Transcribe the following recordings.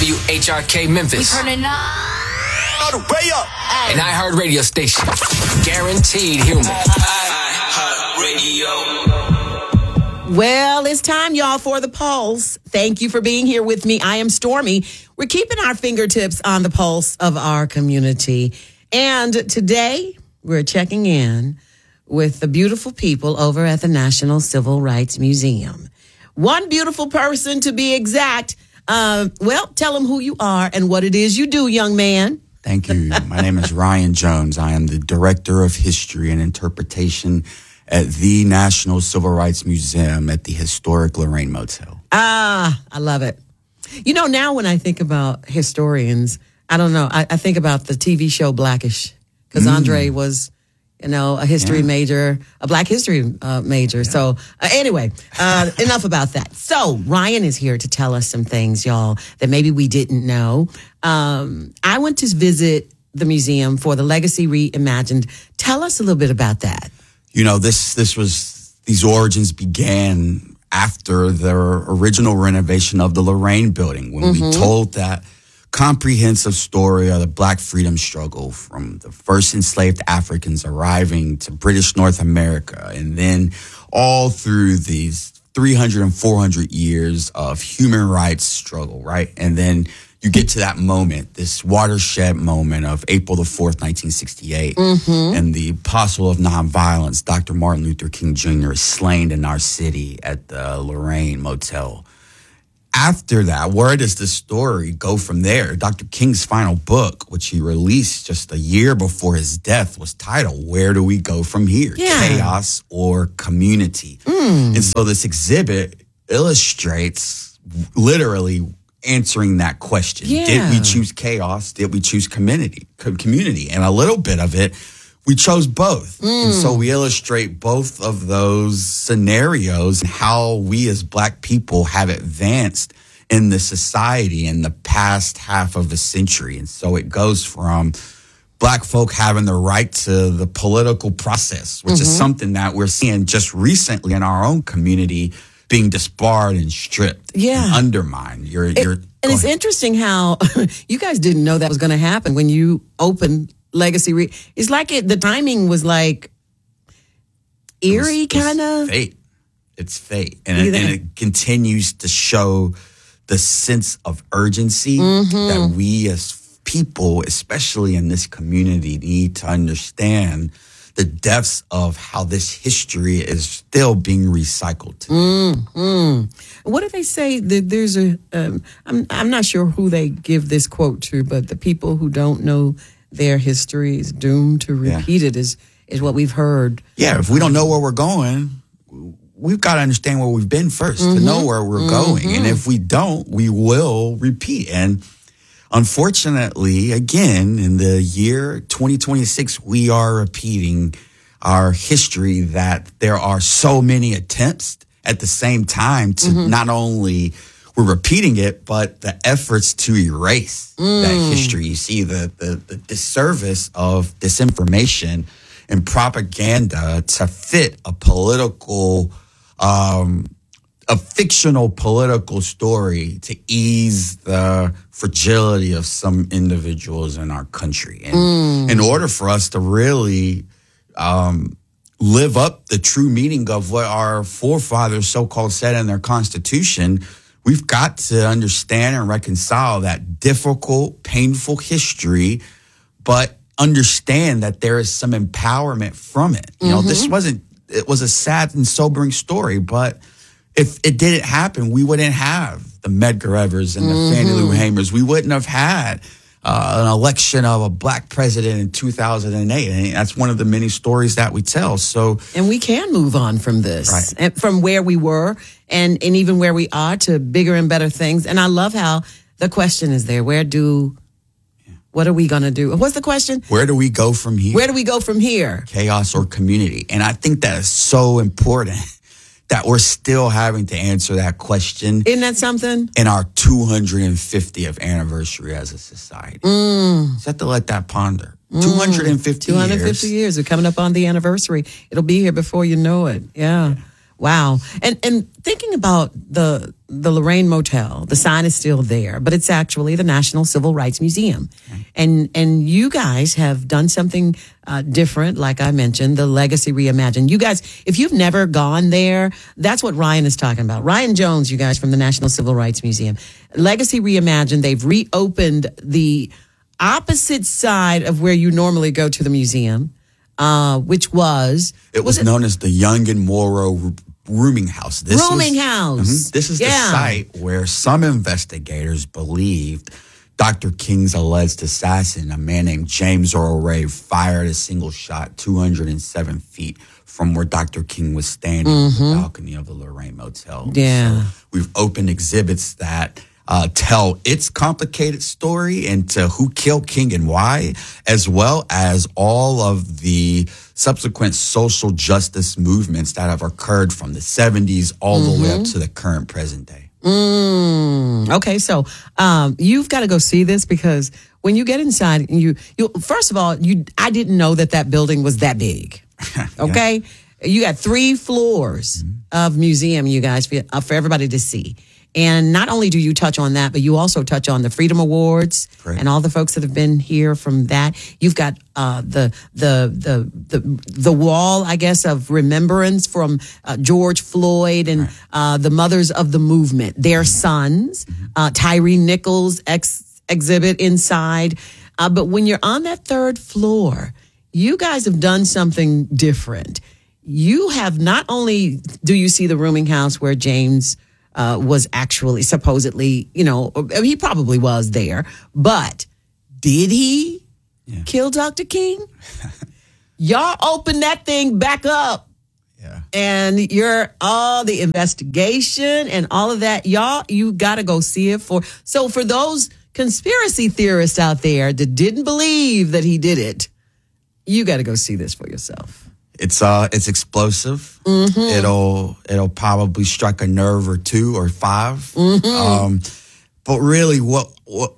WHRK Memphis. We turning up. All the way up. An iHeart radio station. Guaranteed human. iHeartRadio. Well, it's time, y'all, for the pulse. Thank you for being here with me. I am Stormy. We're keeping our fingertips on the pulse of our community. And today, we're checking in with the beautiful people over at the National Civil Rights Museum. One beautiful person, to be exact. Well, tell them who you are and what it is you do, young man. Thank you. My name is Ryan Jones. I am the Director of History and Interpretation at the National Civil Rights Museum at the historic Lorraine Motel. Ah, I love it. You know, now when I think about historians, I don't know, I think about the TV show Blackish, because Andre was, you know, a history major, a Black history major. Yeah. So anyway, enough about that. So Ryan is here to tell us some things, y'all, that maybe we didn't know. I went to visit the museum for the Legacy Reimagined. Tell us a little bit about that. You know, these origins began after the original renovation of the Lorraine building, when we told that comprehensive story of the Black freedom struggle from the first enslaved Africans arriving to British North America, and then all through these 300 and 400 years of human rights struggle, right? And then you get to that moment, this watershed moment of April the 4th, 1968, and the apostle of nonviolence, Dr. Martin Luther King Jr., is slain in our city at the Lorraine Motel. After that, where does the story go from there? Dr. King's final book, which he released just a year before his death, was titled, Where Do We Go From Here? Yeah. Chaos or Community? And so this exhibit illustrates literally answering that question. Yeah. Did we choose chaos? Did we choose community? And a little bit of it, we chose both. And so we illustrate both of those scenarios and how we as Black people have advanced in the society in the past half of a century. And so it goes from Black folk having the right to the political process, which is something that we're seeing just recently in our own community being disbarred and stripped and undermined. And it's interesting how you guys didn't know that was going to happen when you opened Legacy. It's like the timing was like eerie, kind of. Fate. It's fate. And it continues to show the sense of urgency that we as people, especially in this community, need to understand the depths of how this history is still being recycled today. What do they say? That there's I'm not sure who they give this quote to, but the people who don't know their history is doomed to repeat it is what we've heard. Yeah, if we don't know where we're going, we've got to understand where we've been first to know where we're going. And if we don't, we will repeat. And unfortunately, again, in the year 2026, we are repeating our history that there are so many attempts at the same time to not only we're repeating it, but the efforts to erase that history. You see the disservice of disinformation and propaganda to fit a political, a fictional political story to ease the fragility of some individuals in our country. And in order for us to really live up the true meaning of what our forefathers so-called said in their Constitution, we've got to understand and reconcile that difficult, painful history, but understand that there is some empowerment from it. You know, it was a sad and sobering story, but if it didn't happen, we wouldn't have the Medgar Evers and the Fannie Lou Hamers. We wouldn't have had an election of a Black president in 2008. And that's one of the many stories that we tell. So, and we can move on from this, right, and from where we were and even where we are to bigger and better things. And I love how the question is there. What are we going to do? What's the question? Where do we go from here? Where do we go from here? Chaos or community? And I think that is so important that we're still having to answer that question. Isn't that something? In our 250th anniversary as a society. Just have to let that ponder. 250 years. We're coming up on the anniversary. It'll be here before you know it. Yeah. Wow. And thinking about the Lorraine Motel, the sign is still there, but it's actually the National Civil Rights Museum. And you guys have done something different, like I mentioned, the Legacy Reimagined. You guys, if you've never gone there, that's what Ryan is talking about. Ryan Jones, you guys from the National Civil Rights Museum. Legacy Reimagined, they've reopened the opposite side of where you normally go to the museum, which was... It was known as the Young and Morrow Rooming House. This is the site where some investigators believed Dr. King's alleged assassin, a man named James Earl Ray, fired a single shot 207 feet from where Dr. King was standing on the balcony of the Lorraine Motel. Yeah. So we've opened exhibits that tell its complicated story into who killed King and why, as well as all of the subsequent social justice movements that have occurred from the 70s all the way up to the current present day. Okay, so you've got to go see this, because when you get inside, you first of all, I didn't know that building was that big. Okay, you got 3 floors of museum, you guys, for everybody to see. And not only do you touch on that, but you also touch on the Freedom Awards and all the folks that have been here from that. You've got the wall, I guess, of remembrance from George Floyd and the mothers of the movement, their sons, Tyree Nichols exhibit inside. But when you're on that 3rd floor, you guys have done something different. You have not only do you see the rooming house where James was actually supposedly, he probably was there, but did he kill Dr. King? Y'all open that thing back up. Yeah. And all the investigation and all of that, you got to go see it so for those conspiracy theorists out there that didn't believe that he did it, you got to go see this for yourself. It's explosive. It'll probably strike a nerve or 2 or 5. But really, what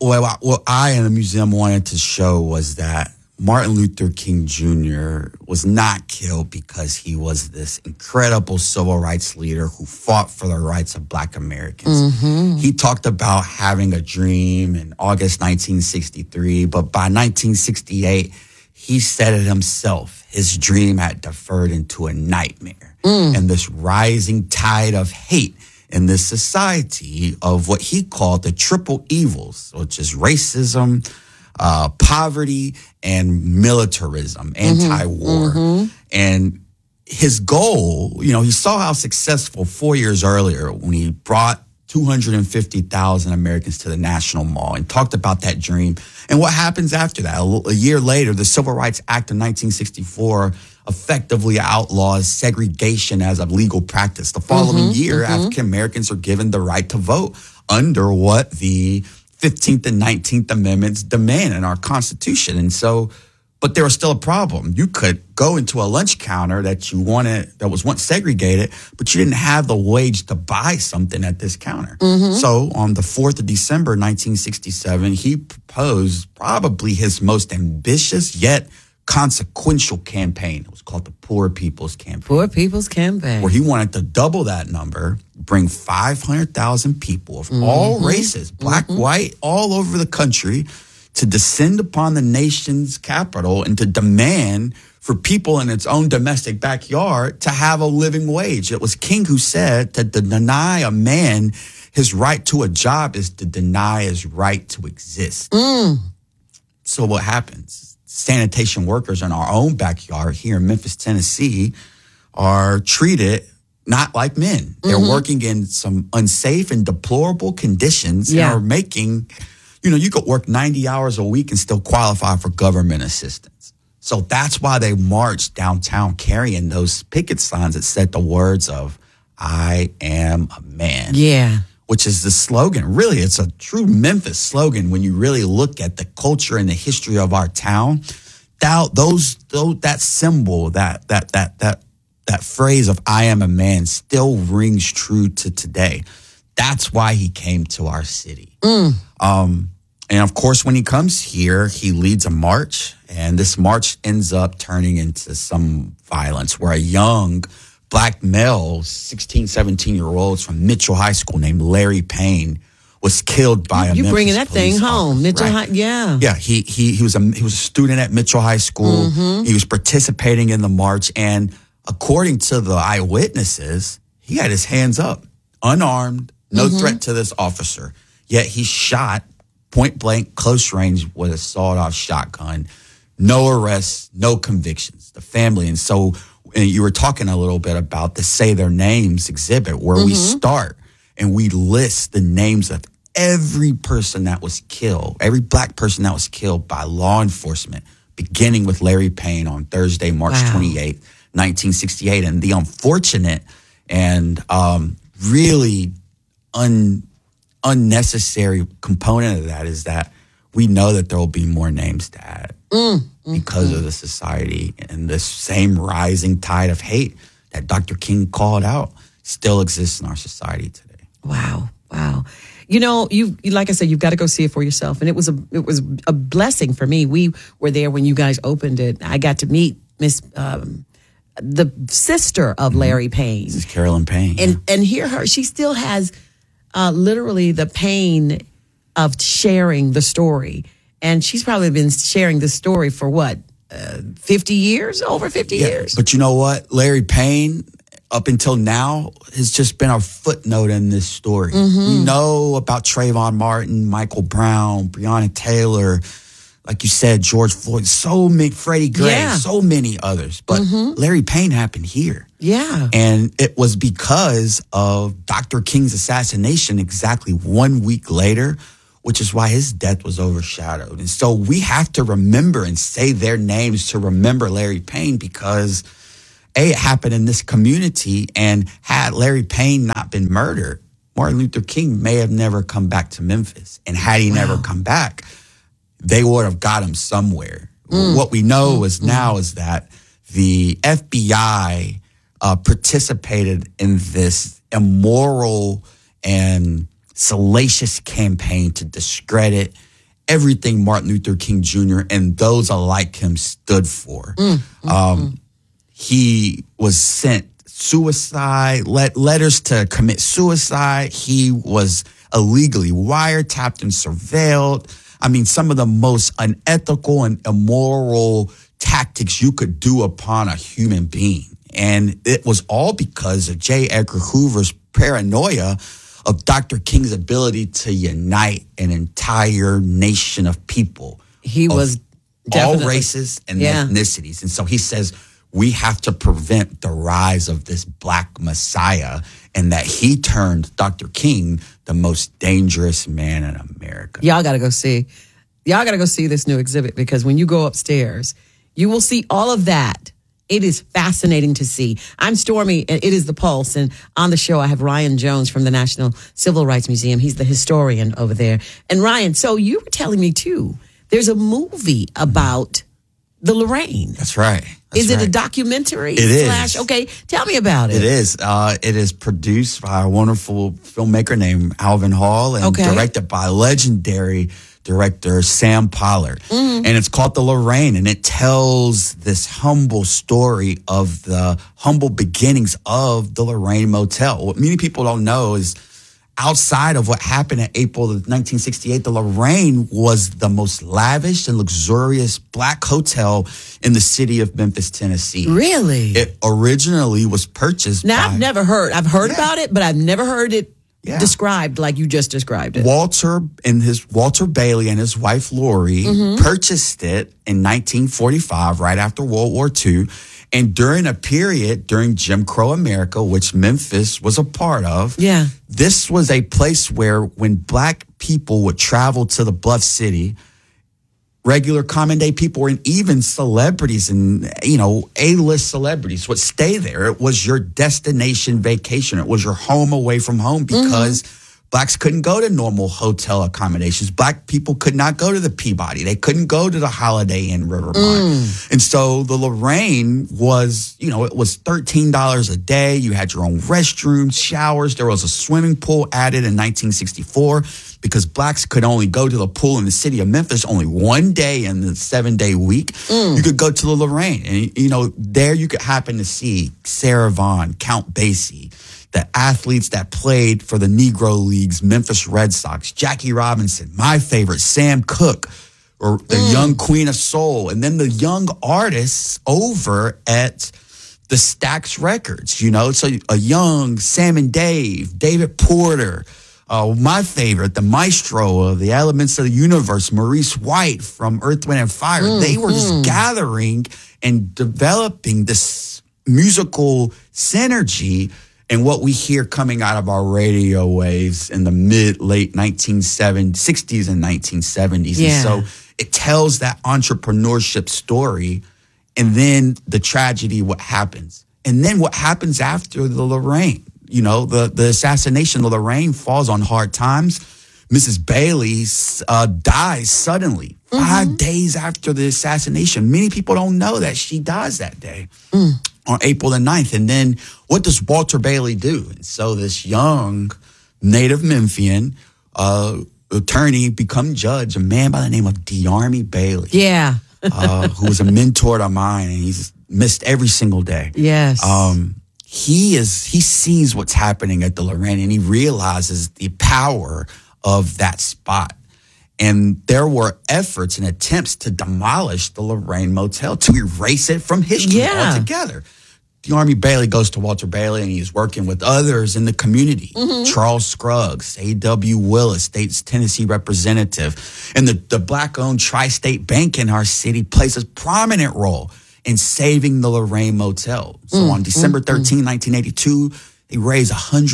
I and the museum wanted to show was that Martin Luther King Jr. was not killed because he was this incredible civil rights leader who fought for the rights of Black Americans. He talked about having a dream in August 1963, but by 1968, he said it himself. His dream had deferred into a nightmare. And this rising tide of hate in this society of what he called the triple evils, which is racism, poverty, and militarism, anti-war. And his goal, he saw how successful 4 years earlier when he brought 250,000 Americans to the National Mall and talked about that dream. And what happens after that? A year later, the Civil Rights Act of 1964 effectively outlaws segregation as a legal practice. The following year, African Americans are given the right to vote under what the 15th and 19th Amendments demand in our Constitution. And so, but there was still a problem. You could go into a lunch counter that was once segregated, but you didn't have the wage to buy something at this counter. So on the 4th of December, 1967, he proposed probably his most ambitious yet consequential campaign. It was called the Poor People's Campaign. Poor People's Campaign. Where he wanted to double that number, bring 500,000 people of all races, Black, white, all over the country, to descend upon the nation's capital and to demand for people in its own domestic backyard to have a living wage. It was King who said that to deny a man his right to a job is to deny his right to exist. So what happens? Sanitation workers in our own backyard here in Memphis, Tennessee, are treated not like men. They're working in some unsafe and deplorable conditions and are making... you could work 90 hours a week and still qualify for government assistance. So that's why they marched downtown carrying those picket signs that said the words of, "I am a man." Yeah. Which is the slogan. Really, it's a true Memphis slogan when you really look at the culture and the history of our town. That symbol, that phrase of "I am a man" still rings true to today. That's why he came to our city. And of course, when he comes here, he leads a march, and this march ends up turning into some violence where a young black male, 16, 17-year-olds from Mitchell High School named Larry Payne was killed by a You Memphis bringing that thing police home, officer, Mitchell right? High, yeah. Yeah, he was a student at Mitchell High School. He was participating in the march, and according to the eyewitnesses, he had his hands up, unarmed, no threat to this officer. Yet he shot point blank, close range with a sawed-off shotgun. No arrests, no convictions. The family, and so and you were talking a little bit about the Say Their Names exhibit, where we start and we list the names of every person that was killed, every black person that was killed by law enforcement, beginning with Larry Payne on Thursday, March 28th, 1968. And the unfortunate and really unnecessary component of that is that we know that there will be more names to add because of the society, and this same rising tide of hate that Dr. King called out still exists in our society today. Wow. You know, you like I said, you've got to go see it for yourself. And it was a blessing for me. We were there when you guys opened it. I got to meet the sister of Larry Payne. This is Carolyn Payne. And hear her. She still has literally the pain of sharing the story. And she's probably been sharing this story for what, 50 years? Over 50 years? But you know what? Larry Payne, up until now, has just been a footnote in this story. We know about Trayvon Martin, Michael Brown, Breonna Taylor, like you said, George Floyd, so many, Freddie Gray, so many others. But Larry Payne happened here. Yeah. And it was because of Dr. King's assassination exactly 1 week later, which is why his death was overshadowed. And so we have to remember and say their names to remember Larry Payne, because it happened in this community, and had Larry Payne not been murdered, Martin Luther King may have never come back to Memphis. And had he never come back, they would have got him somewhere. What we know is now is that the FBI participated in this immoral and salacious campaign to discredit everything Martin Luther King Jr. and those alike him stood for. He was sent suicide, letters to commit suicide. He was illegally wiretapped and surveilled. I mean, some of the most unethical and immoral tactics you could do upon a human being. And it was all because of J. Edgar Hoover's paranoia of Dr. King's ability to unite an entire nation of people. He was all races and ethnicities. And so he says, we have to prevent the rise of this black messiah, and that he turned Dr. King the most dangerous man in America. Y'all got to go see. Y'all got to go see this new exhibit, because when you go upstairs, you will see all of that. It is fascinating to see. I'm Stormy, and it is The Pulse. And on the show, I have Ryan Jones from the National Civil Rights Museum. He's the historian over there. And Ryan, so you were telling me, too, there's a movie about the Lorraine. That's right. Is it a documentary? It is. Okay, tell me about it. It is. It is produced by a wonderful filmmaker named Alvin Hall and directed by legendary director Sam Pollard. And it's called The Lorraine, and it tells this humble story of the humble beginnings of the Lorraine Motel. What many people don't know is, outside of what happened in April of 1968, the Lorraine was the most lavish and luxurious black hotel in the city of Memphis, Tennessee. Really? It originally was purchased by... I've heard about it, but I've never heard it described like you just described it. Walter Bailey and his wife Lori purchased it in 1945, right after World War II. And during a period, during Jim Crow America, which Memphis was a part of, this was a place where when black people would travel to the Bluff City, regular common day people and even celebrities and, A-list celebrities would stay there. It was your destination vacation. It was your home away from home, because Blacks couldn't go to normal hotel accommodations. Black people could not go to the Peabody. They couldn't go to the Holiday Inn Rivermont. And so the Lorraine was, it was $13 a day. You had your own restrooms, showers. There was a swimming pool added in 1964 because blacks could only go to the pool in the city of Memphis only one day in the 7-day week. You could go to the Lorraine. And, there you could happen to see Sarah Vaughan, Count Basie, the athletes that played for the Negro Leagues, Memphis Red Sox, Jackie Robinson, my favorite, Sam Cooke, or the young Queen of Soul, and then the young artists over at the Stax Records, so a young Sam and Dave, David Porter, my favorite, the maestro of the Elements of the Universe, Maurice White from Earth, Wind and Fire. They were just gathering and developing this musical synergy. And what we hear coming out of our radio waves in the late 1960s and 1970s. Yeah. And so it tells that entrepreneurship story, and then the tragedy, what happens. And then what happens after the Lorraine. The assassination of Lorraine falls on hard times. Mrs. Bailey dies suddenly, 5 days after the assassination. Many people don't know that she dies that day. On April the 9th. And then what does Walter Bailey do? And so this young native Memphian attorney become judge, a man by the name of D'Army Bailey. Yeah. Who was a mentor of mine, and he's missed every single day. Yes. He sees what's happening at the Lorraine, and he realizes the power of that spot. And there were efforts and attempts to demolish the Lorraine Motel, to erase it from history altogether. D'Army Bailey goes to Walter Bailey, and he's working with others in the community. Charles Scruggs, A.W. Willis, State's Tennessee representative. And the black-owned Tri-State Bank in our city plays a prominent role in saving the Lorraine Motel. So on December 13, 1982, they raised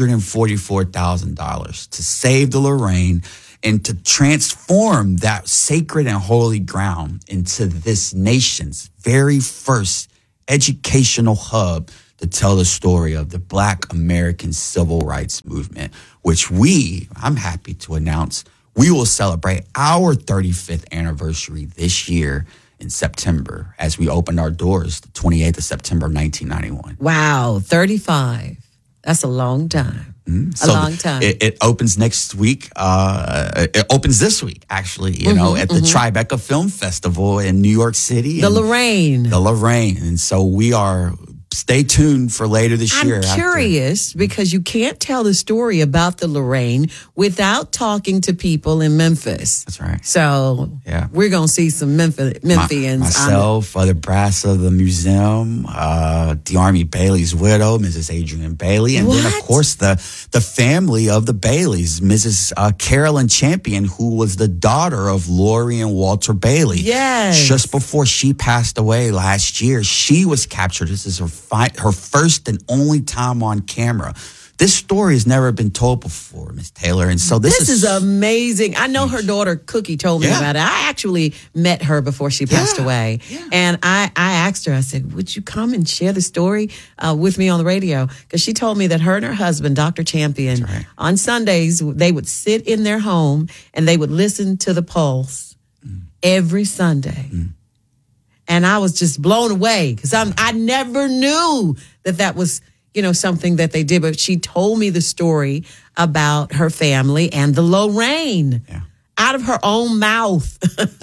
$144,000 to save the Lorraine and to transform that sacred and holy ground into this nation's very first educational hub to tell the story of the Black American Civil Rights Movement, which I'm happy to announce, we will celebrate our 35th anniversary this year in September as we opened our doors the 28th of September, 1991. Wow, 35. That's a long time. A long time. It opens next week. It opens this week, actually, at the Tribeca Film Festival in New York City. The Lorraine. And so stay tuned for later this year. I'm curious because you can't tell the story about the Lorraine without talking to people in Memphis. That's right. So we're going to see some Memphians. Myself, the brass of the museum, D'Army Bailey's widow, Mrs. Adrian Bailey, and then, of course, the family of the Baileys, Mrs. Carolyn Champion, who was the daughter of Lori and Walter Bailey. Yes. Just before she passed away last year, she was captured. This is her first and only time on camera. This story has never been told before, Miss Taylor. And so this is amazing. I know her daughter, Cookie, told me about it. I actually met her before she passed away. Yeah. And I asked her, I said, would you come and share the story with me on the radio? Because she told me that her and her husband, Dr. Champion, on Sundays, they would sit in their home and they would listen to the Pulse every Sunday. And I was just blown away because I never knew that was, something that they did. But she told me the story about her family and the Lorraine out of her own mouth.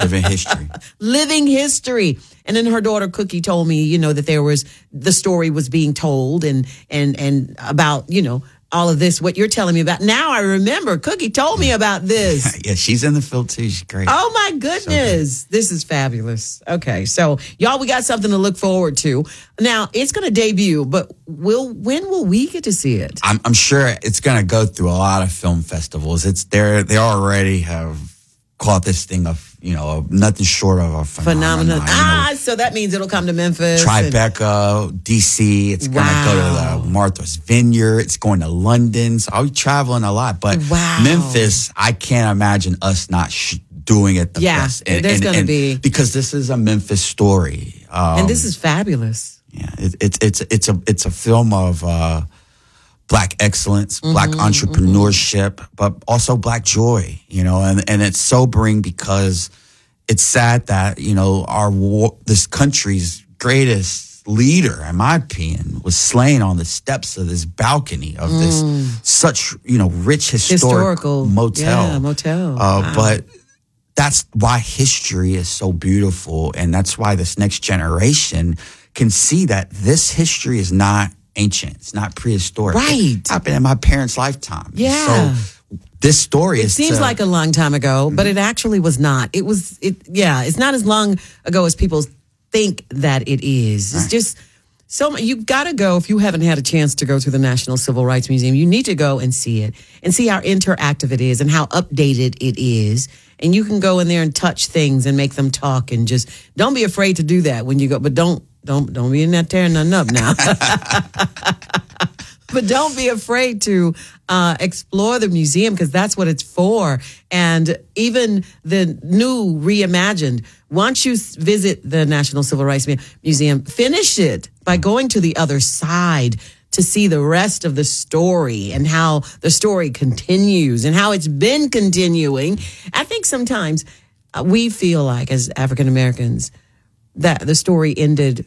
Living history. And then her daughter Cookie told me, that the story was being told and about, all of this, what you're telling me about. Now I remember Cookie told me about this. Yeah, she's in the field too. She's great. Oh my goodness. This is fabulous. Okay. So y'all, we got something to look forward to. Now it's going to debut, but when will we get to see it? I'm sure it's going to go through a lot of film festivals. They already have caught this thing of, nothing short of a phenomenon. So that means it'll come to Memphis. Tribeca, DC. It's going to go to the Martha's Vineyard. It's going to London. So I'll be traveling a lot. But Memphis, I can't imagine us not doing it the best. There's going to be. Because this is a Memphis story. And this is fabulous. Yeah, it's a film of Black excellence, Black entrepreneurship, but also Black joy, and it's sobering because it's sad that, this country's greatest leader, in my opinion, was slain on the steps of this balcony of this such, rich historical motel. Yeah, motel. Wow. But that's why history is so beautiful. And that's why this next generation can see that this history is not ancient. It's not prehistoric. Right. It happened in my parents' lifetime. Yeah. So this story seems like a long time ago, but it actually was not. It's not as long ago as people think that it is. It's just so you got to go. If you haven't had a chance to go to the National Civil Rights Museum, you need to go and see it and see how interactive it is and how updated it is. And you can go in there and touch things and make them talk, and just don't be afraid to do that when you go. But don't be in there tearing nothing up now. But don't be afraid to explore the museum, because that's what it's for. And even the new reimagined, once you visit the National Civil Rights Museum, finish it by going to the other side to see the rest of the story and how the story continues and how it's been continuing. I think sometimes we feel like, as African Americans, that the story ended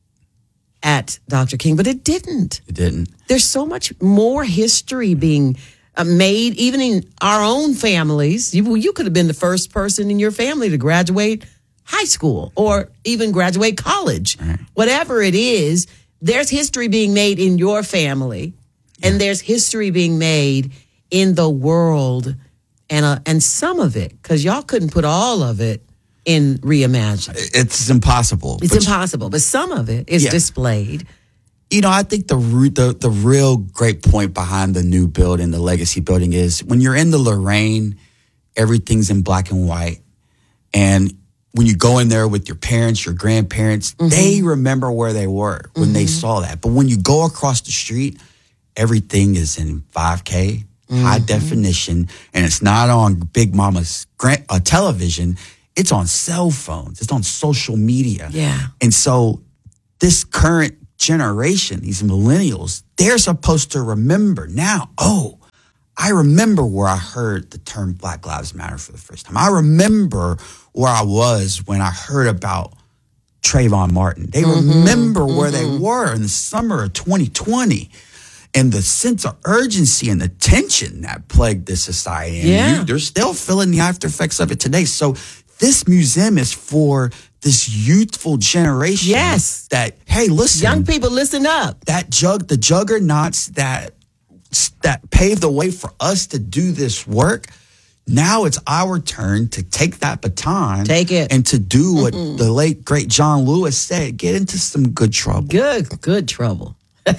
at Dr. King, but it didn't. It didn't. There's so much more history being made, even in our own families. You could have been the first person in your family to graduate high school or even graduate college. Right. Whatever it is, there's history being made in your family, and there's history being made in the world, and some of it, because y'all couldn't put all of it in Reimagine. It's impossible. It's impossible, but some of it is displayed. I think the real great point behind the new building, the legacy building, is when you're in the Lorraine, everything's in black and white. And when you go in there with your parents, your grandparents, they remember where they were when they saw that. But when you go across the street, everything is in 5K, high definition, and it's not on Big Mama's television. It's on cell phones. It's on social media. Yeah. And so this current generation, these millennials, they're supposed to remember now, I remember where I heard the term Black Lives Matter for the first time. I remember where I was when I heard about Trayvon Martin. They remember where they were in the summer of 2020. And the sense of urgency and the tension that plagued this society. And they're still feeling the after effects of it today. So this museum is for this youthful generation. Yes. That, hey, listen. Young people, listen up. The juggernauts that paved the way for us to do this work. Now it's our turn to take that baton. Take it. And to do what the late, great John Lewis said, get into some good trouble. Good trouble.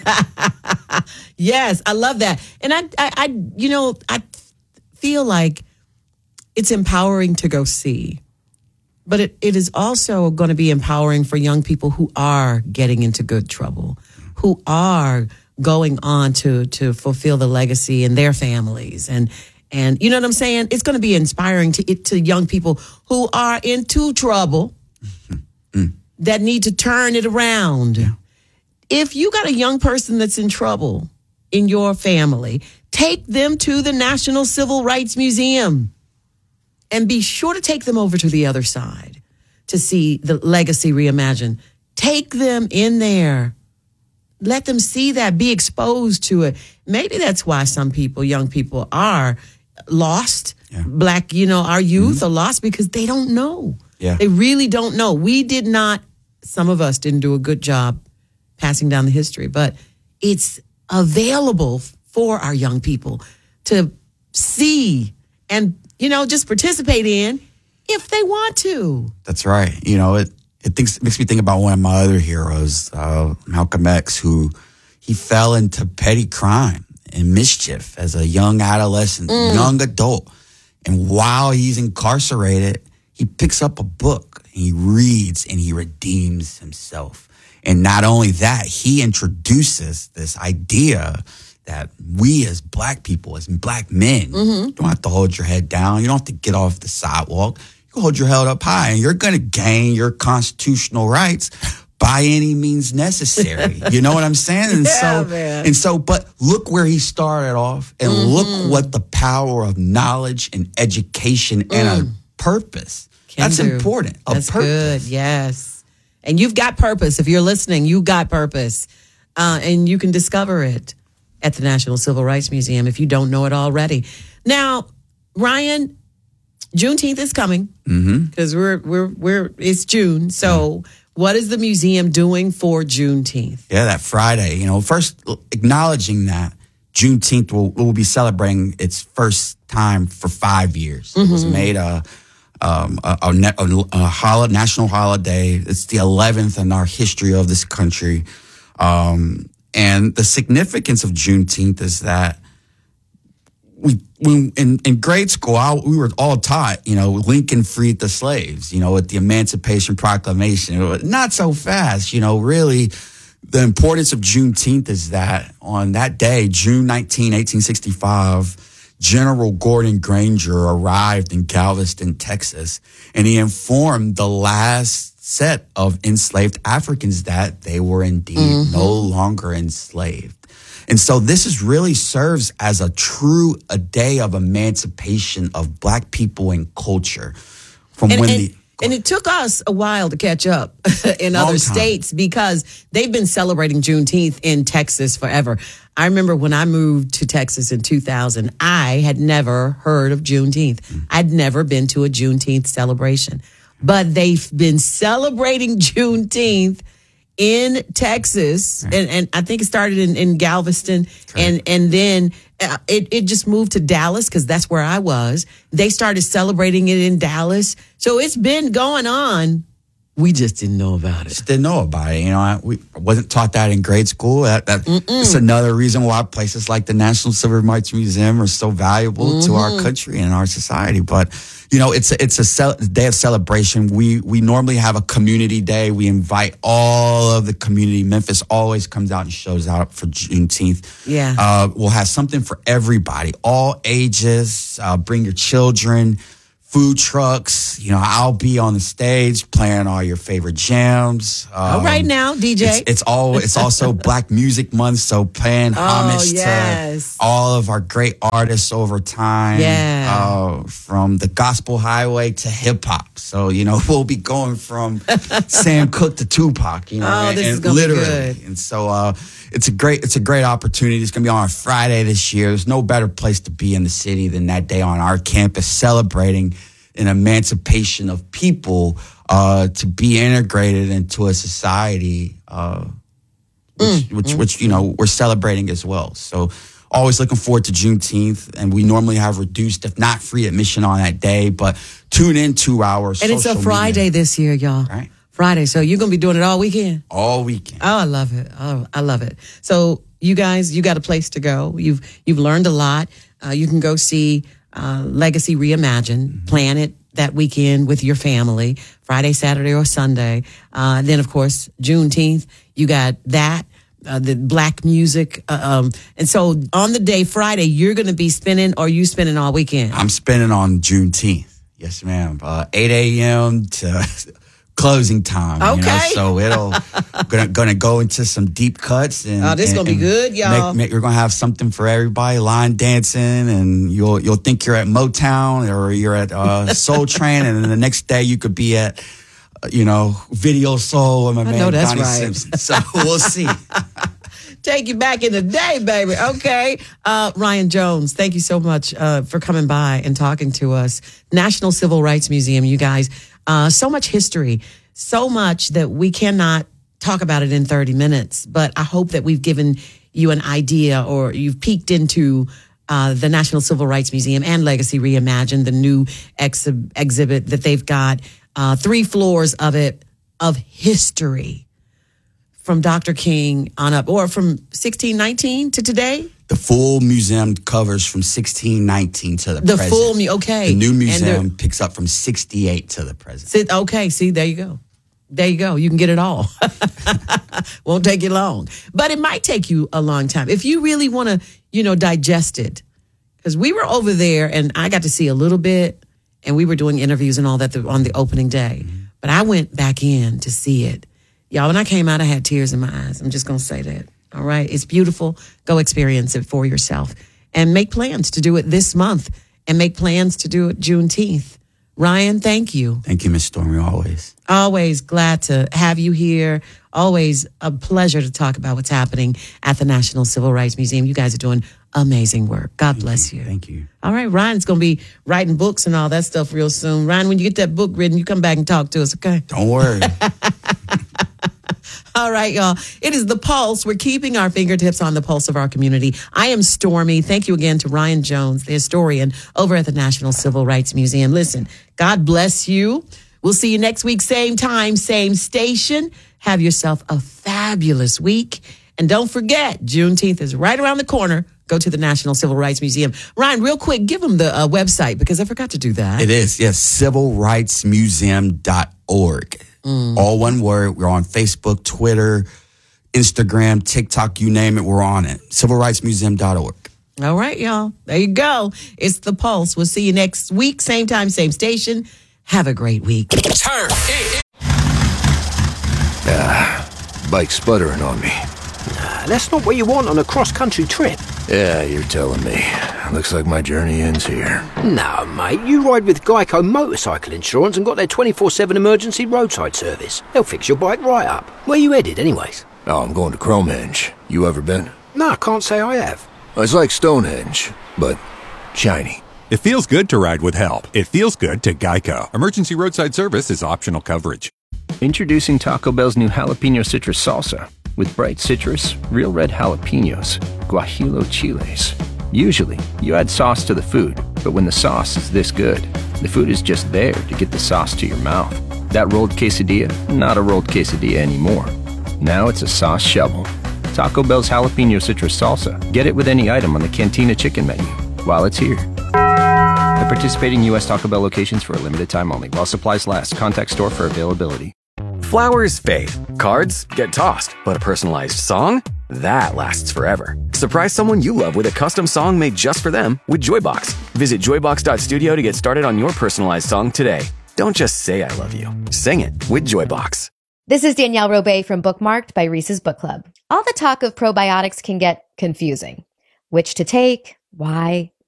Yes, I love that. And I feel like it's empowering to go see. But it is also going to be empowering for young people who are getting into good trouble, who are going on to fulfill the legacy in their families. And you know what I'm saying? It's going to be inspiring to young people who are into trouble that need to turn it around. Yeah. If you got a young person that's in trouble in your family, take them to the National Civil Rights Museum. And be sure to take them over to the other side to see the legacy reimagined. Take them in there. Let them see that. Be exposed to it. Maybe that's why some people, young people, are lost. Yeah. Black, our youth are lost because they don't know. Yeah. They really don't know. Some of us didn't do a good job passing down the history, but it's available for our young people to see and just participate in if they want to. That's right. It makes me think about one of my other heroes, Malcolm X, who he fell into petty crime and mischief as a young adolescent, young adult. And while he's incarcerated, he picks up a book and he reads and he redeems himself. And not only that, he introduces this idea that we as black people, as black men, you don't have to hold your head down. You don't have to get off the sidewalk. You can hold your head up high and you're going to gain your constitutional rights by any means necessary. You know what I'm saying? And but look where he started off, and look what the power of knowledge and education and a purpose. That's important. That's good. Yes. And you've got purpose. If you're listening, you got purpose. And you can discover it at the National Civil Rights Museum if you don't know it already. Now, Ryan, Juneteenth is coming because it's June. So what is the museum doing for Juneteenth? Yeah, that Friday, first acknowledging that Juneteenth will be celebrating its first time for 5 years. It was made a national holiday. It's the 11th in our history of this country. And the significance of Juneteenth is that in grade school, we were all taught, Lincoln freed the slaves, with the Emancipation Proclamation. Not so fast, really. The importance of Juneteenth is that on that day, June 19, 1865, General Gordon Granger arrived in Galveston, Texas, and he informed the last set of enslaved Africans that they were indeed no longer enslaved. And so this really serves as a day of emancipation of Black people and culture. And it took us a while to catch up in other states because they've been celebrating Juneteenth in Texas forever. I remember when I moved to Texas in 2000, I had never heard of Juneteenth. I'd never been to a Juneteenth celebration. But they've been celebrating Juneteenth in Texas, and I think it started in Galveston, and then it just moved to Dallas because that's where I was. They started celebrating it in Dallas, so it's been going on. We just didn't know about it. Just didn't know about it. I wasn't taught that in grade school. That's another reason why places like the National Civil Rights Museum are so valuable to our country and our society. But it's a day of celebration. We normally have a community day. We invite all of the community. Memphis always comes out and shows out for Juneteenth. Yeah, we'll have something for everybody, all ages. Bring your children. Food trucks, I'll be on the stage playing all your favorite jams. All right now, DJ. It's also Black Music Month, so paying homage to all of our great artists over time. Yeah. From the gospel highway to hip hop. So, we'll be going from Sam Cooke to Tupac, this is gonna be good. And so it's a great opportunity. It's gonna be on a Friday this year. There's no better place to be in the city than that day on our campus celebrating an emancipation of people to be integrated into a society which we're celebrating as well. So always looking forward to Juneteenth, and we normally have reduced, if not free, admission on that day. But tune in to our social media. And it's a Friday this year, y'all. Right. Friday, so you're gonna be doing it all weekend. All weekend. Oh, I love it. Oh, I love it. So you guys, you got a place to go. You've learned a lot. You can go see Legacy Reimagined. Plan it that weekend with your family, Friday, Saturday, or Sunday. Then, of course, Juneteenth, you got that, the Black music. And so on the day, Friday, you're going to be spinning, or you spinning all weekend? I'm spinning on Juneteenth. Yes, ma'am. 8 a.m. to closing time. Okay. So it'll gonna go into some deep cuts, and this is gonna be good, y'all. You're gonna have something for everybody. Line dancing, and you'll think you're at Motown or you're at Soul Train, and then the next day you could be at Video Soul with my man Donnie Simpson. So we'll see. Take you back in the day, baby. Okay. Ryan Jones, thank you so much for coming by and talking to us. National Civil Rights Museum, you guys. So much history, so much that we cannot talk about it in 30 minutes. But I hope that we've given you an idea, or you've peeked into the National Civil Rights Museum and Legacy Reimagined, the new exhibit that they've got, 3 floors of it, of history. From Dr. King on up, or from 1619 to today? The full museum covers from 1619 to the present. The full, okay. The new museum picks up from 68 to the present. Okay, see, there you go. There you go. You can get it all. Won't take you long. But it might take you a long time. If you really want to, digest it. Because we were over there, and I got to see a little bit, and we were doing interviews and all that on the opening day. But I went back in to see it. Y'all, when I came out, I had tears in my eyes. I'm just going to say that. All right. It's beautiful. Go experience it for yourself and make plans to do it this month and make plans to do it Juneteenth. Ryan, thank you. Thank you, Miss Stormy, always. Always glad to have you here. Always a pleasure to talk about what's happening at the National Civil Rights Museum. You guys are doing amazing work. God bless you. Thank you. All right, Ryan's going to be writing books and all that stuff real soon. Ryan, when you get that book written, you come back and talk to us, okay? Don't worry. All right, y'all. It is The Pulse. We're keeping our fingertips on the pulse of our community. I am Stormy. Thank you again to Ryan Jones, the historian over at the National Civil Rights Museum. Listen, God bless you. We'll see you next week, same time, same station. Have yourself a fabulous week. And don't forget, Juneteenth is right around the corner. Go to the National Civil Rights Museum. Ryan, real quick, give them the website because I forgot to do that. It is, yes, civilrightsmuseum.org. All one word. We're on Facebook, Twitter, Instagram, TikTok, you name it, we're on it. civilrightsmuseum.org. All right, y'all. There you go. It's The Pulse. We'll see you next week, same time, same station. Have a great week. Turn it. Bike's sputtering on me. That's not what you want on a cross-country trip. Yeah, you're telling me. Looks like my journey ends here. No, mate, you ride with Geico Motorcycle Insurance and got their 24/7 emergency roadside service. They'll fix your bike right up. Where you headed, anyways? Oh, I'm going to Cromenge. You ever been? No, I can't say I have. It's like Stonehenge, but shiny. It feels good to ride with help. It feels good to Geico. Emergency roadside service is optional coverage. Introducing Taco Bell's new jalapeno citrus salsa. With bright citrus, real red jalapenos, guajillo chiles. Usually, you add sauce to the food, but when the sauce is this good, the food is just there to get the sauce to your mouth. That rolled quesadilla, not a rolled quesadilla anymore. Now it's a sauce shovel. Taco Bell's jalapeno citrus salsa. Get it with any item on the Cantina chicken menu while it's here. At participating U.S. Taco Bell locations for a limited time only. While supplies last. Contact store for availability. Flowers fade, cards get tossed, but a personalized song? That lasts forever. Surprise someone you love with a custom song made just for them with Joybox. Visit joybox.studio to get started on your personalized song today. Don't just say I love you. Sing it with Joybox. This is Danielle Robay from Bookmarked by Reese's Book Club. All the talk of probiotics can get confusing. Which to take, why,